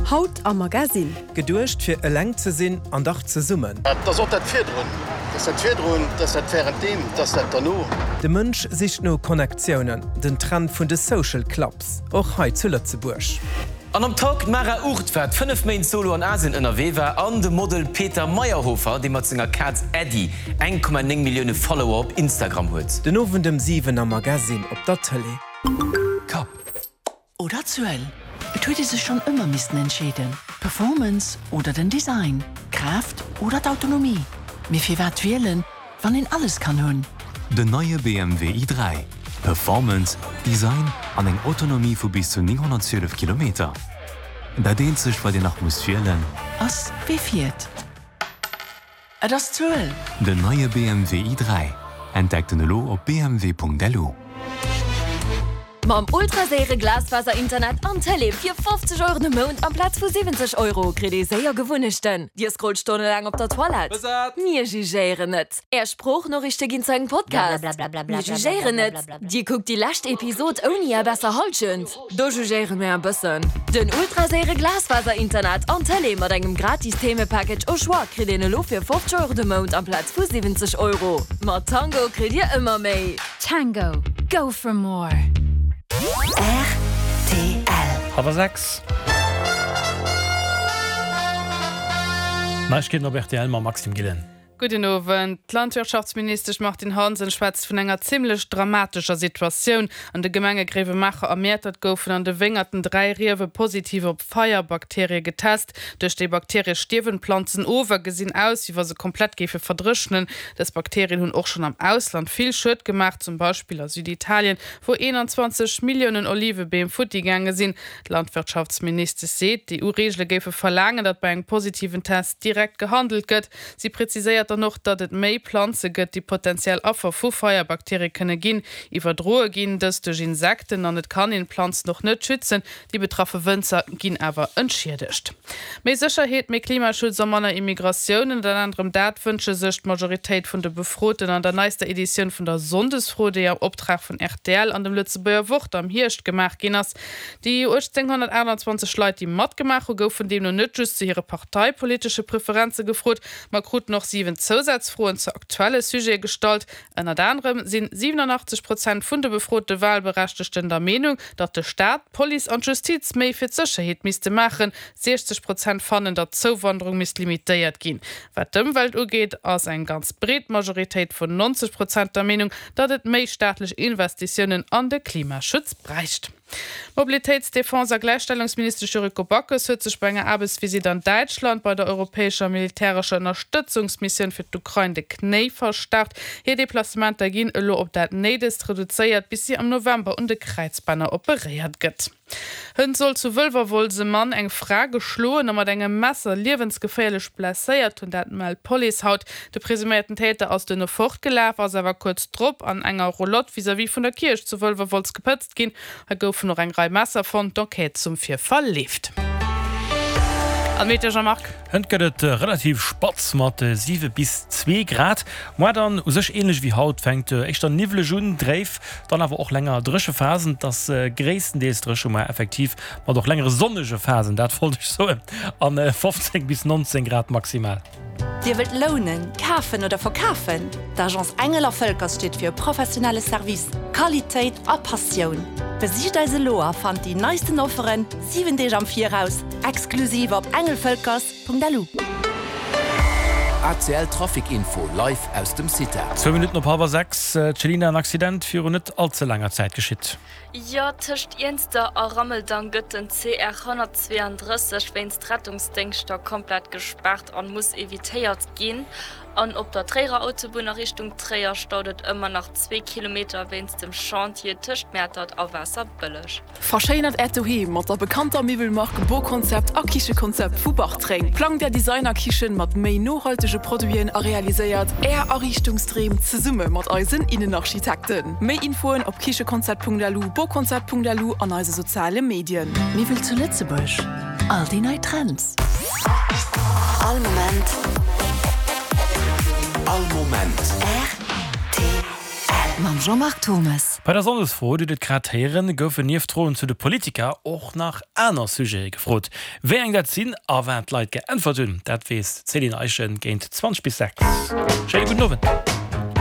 Haut am Magasin. Gedurcht fir e leng ze sinn an Dach ze summen. Das dat Vierdrun. Das Vierdrun, das während dem, das no. De Mënsch sich no Konneexioen, den Trend vun de Social Clubs, och hei zu Lützeburg. An am Tag Mara Urtwert 5 Main Solo an Asien NRW war an de Model Peter Meyerhofer, de mat zinger Katz Eddie 1,9 Millioune Follower op Instagram huet. Den owen dem 7er Magasin op der Tele. Kap. Oder Zuell. Et huet se schon immer missisten entschäden. Performance oder den Design, Kraft oder d'Autonomie. Mir fir wat wählen, wann en alles kann hunn. De neue BMW i3. Performance, Design an eng Autonomie vu bis zu 912 km. Da dehnt sech, weil Di nach muss wählen. Ass wie viert. Das Zuell. De neue BMW i3. Entdeckt den Lo op bmw.delu. Mam ultrasäre Glasfaser-Internet an Tele fir 50 € de Mond am Platz vu 70 € Kredit séier gewunnechten. Dir scrollt stunde lang op der Toilette. Mir jugéieren net. Spruch noch richtig gin zeigen Podcast. Mir jugéieren net. Dir guckt die lacht Episode oni ja besser haltschend. Do jugéieren mir ein bisschen. Den ultrasäre Glasfaser-Internet an Tele mat engem Gratis-Theme-Package au choix Kredit lo fir 50 € de Mond am Platz vu 70 €. Mat Tango kredit immer méi. Tango. Go for more. RTL. Aber 6. Na, ich gehe noch RTL mal Maxim Gillen. Guten Abend. Die Landwirtschaftsminister Martin Hansen schwätzt von einer ziemlich dramatischer Situation. An der Gemengegrävemacher ermittelt goufen an de wingerten 3 Rewe positiv op Feuerbakterien getestet. Durch die Bakterien stirven Pflanzen over gesehen aus, wie sie komplett gefe verdrischen. Das Bakterien haben auch schon am Ausland viel Schritt gemacht, zum Beispiel aus Süditalien, wo 21 Millionen Olivenbeeren futti gegangen sind. Die Landwirtschaftsminister sieht, die EU-Regeln gefe verlangen, dass bei einem positiven Test direkt gehandelt wird. Sie präzisiert noch, dass es mehr Pflanzen gibt, die potenziell Opfer von Feuerbakterien können gehen, überdrohen gehen, dass durch Insekten und es kann den Pflanzen noch nicht schützen. Die betroffenen Winzer gehen aber entschädigt. Mehr Sicherheit, mehr Klimaschutz und mehr Immigration. Unter anderem das wünscht sich die Majorität von den Befragten an der nächsten Edition von der Sondesfrau, die am Auftrag von RTL an dem Lützeburger Wucht am Hirsch gemacht ging. Die 1821 Leute, die mitgemacht haben, von denen noch nicht just zu ihre parteipolitische Präferenzen gefragt. Man kriegt noch 7 Zusatzfragen zu aktuellen Sujets gestellt. Unter anderem sind 87% von der befragten Wahlberechtigten der Meinung, dass der Staat, Police und Justiz mehr für die Sicherheit müsste machen. 60% fanden, dass die Zuwanderung limitiert gehen. Was die Umwelt angeht, ist eine ganz breite Majorität von 90% der Meinung, dass es mehr staatliche Investitionen an den Klimaschutz bräuchte. Mobilitätsdefenser Gleichstellungsminister Juriko Bockes hat sich bei einer Arbeitsvisite in Deutschland bei der europäischen militärischen Unterstützungsmission für die Ukraine de Knie verstärkt. Hier Deplacement gehen auf das Nächste reduziert, bis sie am November und der Kreuzbanner operiert wird. Hun soll zu Wölverwolse Mann eng Frage schloen, mat engem Messer lebensgefährlich blessiert und dat mal Police haut. De presumierten Täter aus dünne fortgelaufen, als war kurz Drpp an enger Roulotte vis-à-vis von der Kirche zu Wölverwols gepötzt gin. Goufen noch eng Reihe Messer von Docket zum Vierfall lief. Jean-Marc. Hënd gëtt relativ spatz mat 7 bis 2 Grad. Mo dann sech ähnlich wie haut fängt echt der nivele Juden dreif, dann aber auch länger drische Phasen, das gräessten Dees drische mal effektiv, war doch längere sonnige Phasen, dat wollte ich so an 15 bis 19 Grad maximal. Dir wilt lohnen, kaufen oder verkaufen. D'Agence Engeler Völker steht für professionelle Service, Qualität a Passion. Besicht also Loa fand die neuesten Offeren 7 Tage am 4 raus, exklusiv auf engelvölkers.delu. ACL Traffic-Info live aus dem City. 2 Minuten op halber 6, Celina, ein Accident für nicht allzu langer Zeit geschieht. Ja, tischt Jenster a Rammel dann gëtt den CR 132 wenn's Rettungsdenkster komplett gesperrt an muss evitéiert gehen. An op der Träger Autobahn Richtung Träger staudet immer nach 2 Kilometer wenn's dem Chantier tischt mätert a Wasser bëllech. Verscheinert Etohi mat der bekannter Mibelmarke Baukonzept a Kichekonzept Fubachtreng. Plan der Designerkichen mat méi nohaltege Produien a realiséiert Errichtungsstream ze Summe mat Eisen Innenarchitekten. Méi Infoen op kichekonzept.delu, Baukonzept.delu an eise soziale Medien. Wie will zu Lützebusch? All die neue Trends. All Moment. All Moment. RTL. Mam Jean-Marc Thomas. Bei der Sonnesfrau, die de Kratieren goufen nieftroen zu de Politiker och nach einer Suje gefrot. Wer eng dat sinn awer Leiit geantworten, dat wees Celine Eichen géint 20 bis 6. Schönen guten Abend.